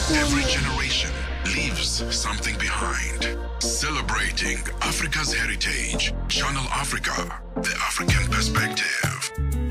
Every generation leaves something behind. Celebrating Africa's heritage. Channel Africa, the African perspective.